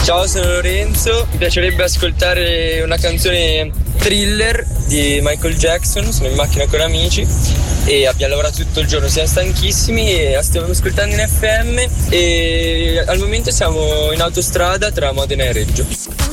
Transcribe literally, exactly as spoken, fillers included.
Ciao, sono Lorenzo, mi piacerebbe ascoltare una canzone Thriller di Michael Jackson, sono in macchina con amici e abbiamo lavorato tutto il giorno, siamo stanchissimi e stiamo ascoltando in F M e al momento siamo in autostrada tra Modena e Reggio.